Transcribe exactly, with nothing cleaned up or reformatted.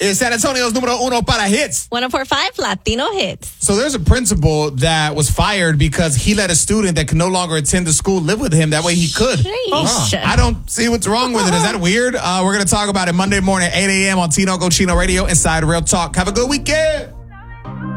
is San Antonio's número uno para hits. one oh four point five Latino Hits. So there's a principal that was fired because he let a student that could no longer attend the school live with him. That way he could. Sheesh. I don't see what's wrong with it. Is that weird? Uh, we're going to talk about it Monday morning, eight a.m. on Tinoco Chino Radio inside Real Talk. Have a good weekend.